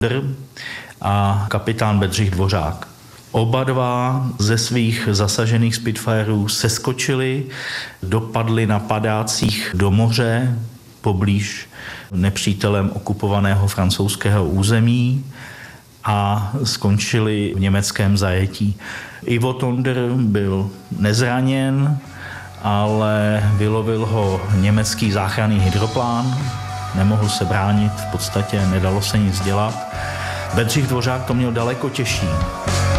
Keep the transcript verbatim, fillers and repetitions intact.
a kapitán Bedřich Dvořák. Oba dva ze svých zasažených Spitfireů seskočili, dopadli na padácích do moře poblíž nepřítelem okupovaného francouzského území a skončili v německém zajetí. Ivo Tonder byl nezraněn, ale vylovil ho německý záchranný hydroplán, nemohl se bránit, v podstatě nedalo se nic dělat. Bedřich Dvořák to měl daleko těžší.